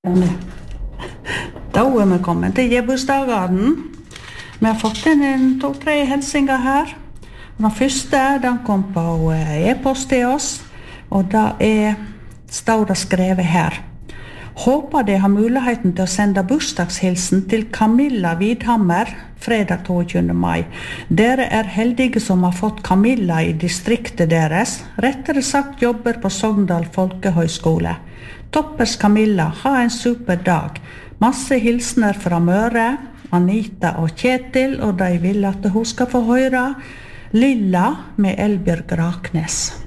Da vi kommet til Gebursdagarden. Vi har fått inn 2-3 hilsinger her. Den første, den kom på e-post til oss, og det står det skrevet her. Håper de har muligheten til å sende bursdagshilsen til Camilla Vidhammer, fredag 22. mai. Dere heldige som har fått Camilla i distriktet deres, rettere sagt jobber på Sogndal Folkehøgskole. Toppers Camilla, ha en super dag. Masse hilsner fra Møre, Anita og Kjetil, og de vil at hun skal få høre Lilla med Elbjørg Raknes.